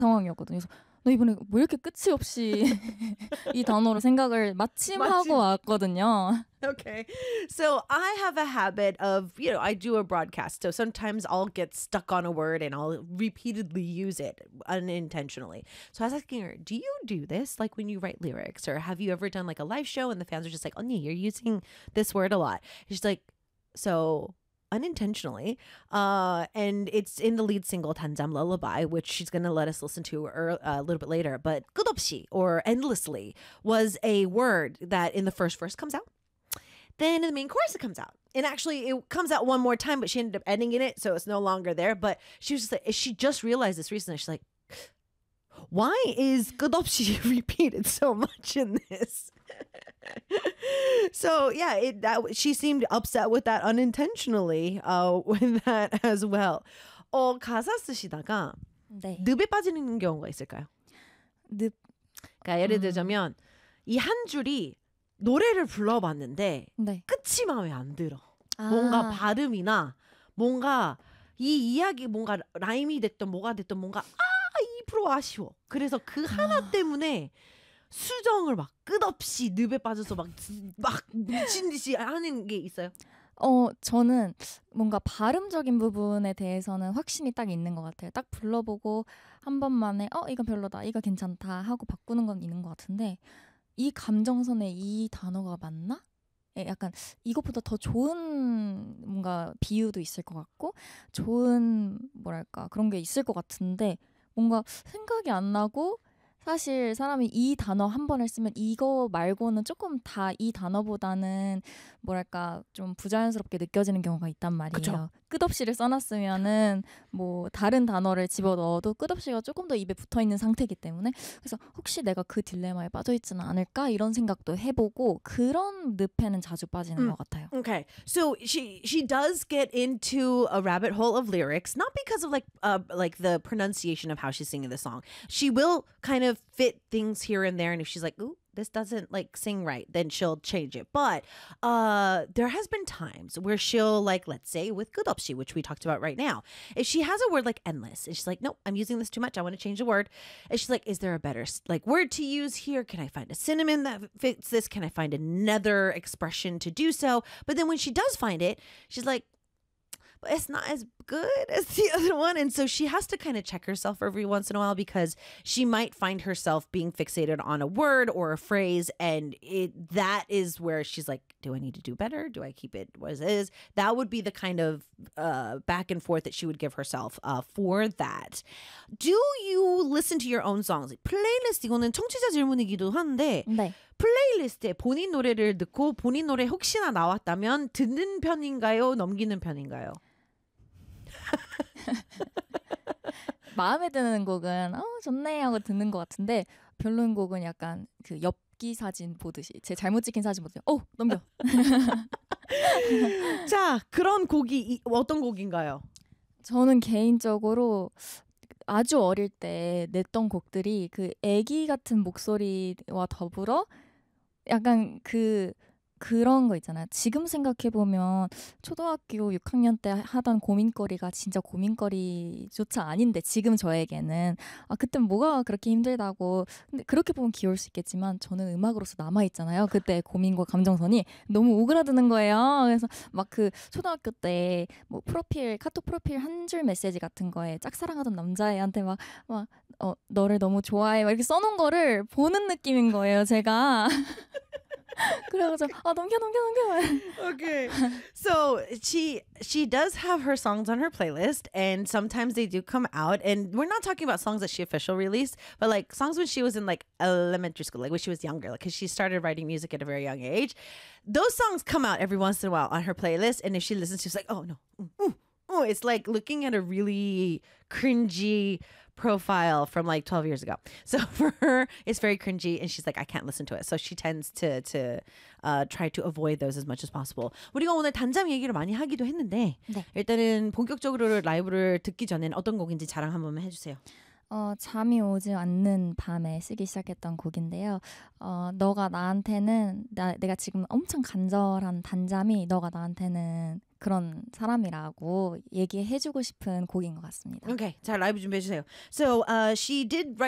상황이었거든요. 그래서 너 이번에 왜 이렇게 끝이 없이 이 단어로 생각을 마침 하고 왔거든요. Okay. So I have a habit of, I do a broadcast. So sometimes I'll get stuck on a word and I'll repeatedly use it unintentionally. So I was asking her, do you do this? Like when you write lyrics, or have you ever done like a live show and the fans are just like, oh, you're using this word a lot. And she's like, so unintentionally. And it's in the lead single Tanjam Lullaby, which she's going to let us listen to a little bit later. But 끝없이 or endlessly was a word that in the first verse comes out. Then in the main chorus it comes out. And actually it comes out one more time, but she ended up ending in it, so it's no longer there. But she was just like, she just realized this recently. She's like, why is 끝없이 repeated so much in this? So yeah, she seemed upset with that unintentionally, with that as well. 가사 쓰시다가 네. 늪에 빠지는 경우가 있을까요? 늪. 그러니까 예를 들자면 이 한 줄이 노래를 불러봤는데 네. 끝이 마음에 안 들어. 뭔가 발음이나 뭔가 이 이야기 뭔가 라임이 됐던 뭐가 됐던 뭔가 2% 아쉬워. 그래서 그 하나 때문에 수정을 막 끝없이 늪에 빠져서 막 미친 듯이 하는 게 있어요. 저는 뭔가 발음적인 부분에 대해서는 확신이 딱 있는 것 같아요. 딱 불러보고 한 번만에 이건 별로다, 이거 괜찮다 하고 바꾸는 건 있는 것 같은데 이 감정선에 이 단어가 맞나? 약간 이것보다 더 좋은 뭔가 비유도 있을 것 같고 좋은 뭐랄까 그런 게 있을 것 같은데 뭔가 생각이 안 나고 사실 사람이 이 단어 한 번을 쓰면 이거 말고는 조금 다 이 단어보다는 뭐랄까 좀 부자연스럽게 느껴지는 경우가 있단 말이에요. 그쵸? 끝없이를 써놨으면은 뭐 다른 단어를 집어넣어도 끝없이가 조금 더 입에 붙어있는 상태이기 때문에 그래서 혹시 내가 그 딜레마에 빠져있지는 않을까 이런 생각도 해보고 그런 늪에는 자주 빠지는 것 같아요. Okay, so she does get into a rabbit hole of lyrics, not because of like the pronunciation of how she's singing the song. She will kind of fit things here and there, and if she's like, ooh, this doesn't like sing right, then she'll change it. But there has been times where she'll like, let's say with 끝없이, which we talked about right now, if she has a word like endless and she's like, nope, I'm using this too much, I want to change the word, and she's like, is there a better like word to use here? Can I find a synonym that fits this? Can I find another expression to do so? But then when she does find it, she's like, but it's not as good as the other one. And so she has to kind of check herself every once in a while because she might find herself being fixated on a word or a phrase. And that is where she's like, do I need to do better? Do I keep it as is? That would be the kind of back and forth that she would give herself for that. Do you listen to your own songs? 플레이리스트 이거는 청취자 질문이기도 한데 네. 플레이리스트에 본인 노래를 넣고 본인 노래 혹시나 나왔다면 듣는 편인가요? 넘기는 편인가요? 마음에 드는 곡은 좋네 하고 듣는 것 같은데 별로인 곡은 약간 그 엽기 사진 보듯이 제 잘못 찍힌 사진 보듯이 넘겨. 자, 그런 곡이 어떤 곡인가요? 저는 개인적으로 아주 어릴 때 냈던 곡들이 그 애기 같은 목소리와 더불어 약간 그런 거 있잖아요. 지금 생각해보면 초등학교 6학년 때 하던 고민거리가 진짜 고민거리조차 아닌데 지금 저에게는 그땐 뭐가 그렇게 힘들다고. 근데 그렇게 보면 귀여울 수 있겠지만 저는 음악으로서 남아있잖아요. 그때 고민과 감정선이 너무 오그라드는 거예요. 그래서 막 그 초등학교 때 뭐 카톡 프로필 한 줄 메시지 같은 거에 짝사랑하던 남자애한테 막 너를 너무 좋아해 막 이렇게 써놓은 거를 보는 느낌인 거예요. 제가. 그래서 넘겨. Okay. So she does have her songs on her playlist, and sometimes they do come out, and we're not talking about songs that she officially released, but like songs when she was in like elementary school, like when she was younger, like because she started writing music at a very young age. Those songs come out every once in a while on her playlist, and if she listens, she's like, oh no, it's like looking at a really cringy profile from like 12 years ago. So for her, it's very cringy and she's like, I can't listen to it. So she tends to try to avoid those as much as possible. 우리가 오늘 단잠 얘기를 많이 하기도 했는데 네. 일단은 본격적으로 라이브를 듣기 전엔 어떤 곡인지 자랑 한 번만 해주세요. 잠이 오지 않는 밤에 쓰기 시작했던 곡인데요. 너가 나한테는 내가 지금 엄청 간절한 단잠이 너가 나한테는 그런 사람이라고 얘기해주고 싶은 곡인 것 같습니다. Okay, 자 라이브 준비해 주세요. So she did write